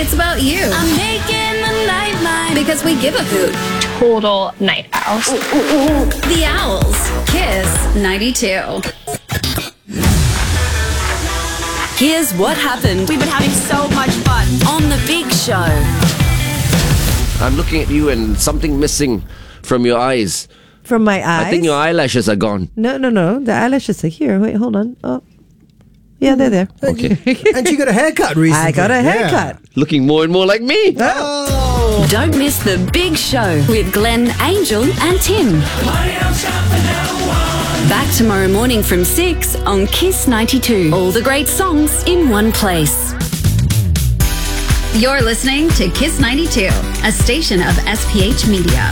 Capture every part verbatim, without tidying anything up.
It's about you. I'm making the night mine. Because we give a hoot. Total night owls. The Owls. Kiss ninety-two. Here's what happened. We've been having so much fun. On The Big Show. I'm looking at you and something missing from your eyes. From my eyes? I think your eyelashes are gone. No, no, no. The eyelashes are here. Wait, hold on. Oh. Yeah, they're there. Okay. And she got a haircut recently. I got a haircut. Yeah. Looking more and more like me. Oh. Don't miss The Big Show with Glenn, Angel and Tim. Back tomorrow morning from six on Kiss ninety-two. All the great songs in one place. You're listening to Kiss ninety-two, a station of S P H Media.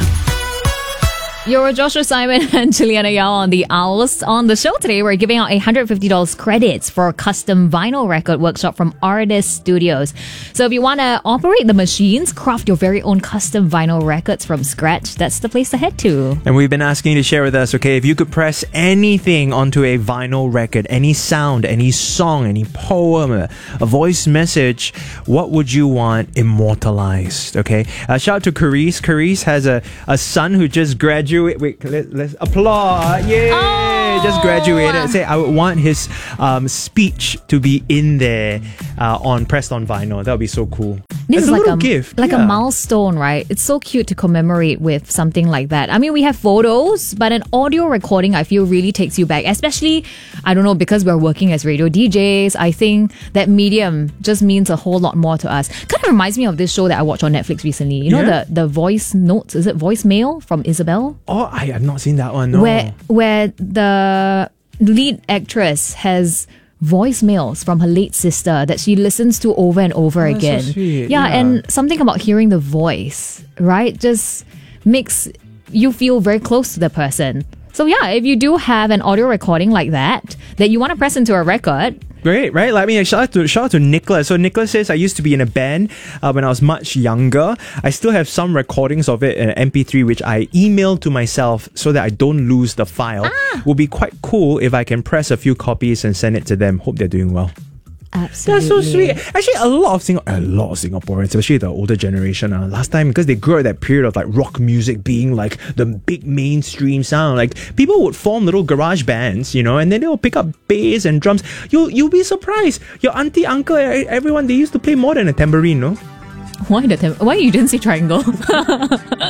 You're Joshua Simon and Juliana Yao on The Owls. On the show today, we're giving out one hundred fifty dollars credits for a custom vinyl record workshop from Artist Studios. So if you want to operate the machines, craft your very own custom vinyl records from scratch, that's the place to head to. And we've been asking you to share with us, okay, if you could press anything onto a vinyl record, any sound, any song, any poem, a, a voice message, what would you want immortalized, okay? Uh, shout out to Carice. Carice has a, a son who just graduated. Wait, let, let's applaud. Yay! Oh. Just graduated. Say, I would want his um, speech to be in there uh, on pressed on vinyl. That would be so cool. This It's is a like little a gift. like yeah. a milestone, right? It's so cute to commemorate with something like that. I mean, we have photos, but an audio recording, I feel, really takes you back. Especially, I don't know, because we're working as radio D Js. I think that medium just means a whole lot more to us. Kind of reminds me of this show that I watched on Netflix recently. You know, Yeah. the the voice notes. Is it voicemail from Isabel? Oh, I have not seen that one. No. Where where the lead actress has voicemails from her late sister that she listens to over and over Oh, that's so again. sweet. Yeah, Yeah. and something about hearing the voice, right, just makes you feel very close to the person. So yeah, if you do have an audio recording like that that you want to press into a record, Great, right? Like, I mean, shout out to, shout out to Nicholas. So Nicholas says, I used to be in a band uh, when I was much younger. I still have some recordings of it in an M P three, which I emailed to myself so that I don't lose the file. Ah. Would be quite cool if I can press a few copies and send it to them. Hope they're doing well. absolutely. That's so sweet. Actually, a lot of Sing- a lot of Singaporeans, especially the older generation, uh, last time, because they grew up at that period of like rock music being like the big mainstream sound. Like people would form little garage bands, you know, and then they will pick up bass and drums. You'll you'll be surprised. Your auntie, uncle, e- everyone, they used to play more than a tambourine, no? Why the tem- why you didn't say triangle?